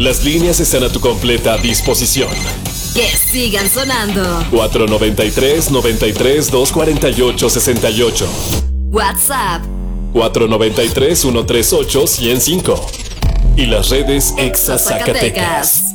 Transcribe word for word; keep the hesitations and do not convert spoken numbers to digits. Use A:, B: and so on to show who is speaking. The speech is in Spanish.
A: Las líneas están a tu completa disposición.
B: Que sigan sonando.
A: cuatro nueve tres, noventa y tres, doscientos cuarenta y ocho, sesenta y ocho.
B: WhatsApp
A: cuatro nueve tres, ciento treinta y ocho, ciento cinco. Y las redes Exa Zacatecas.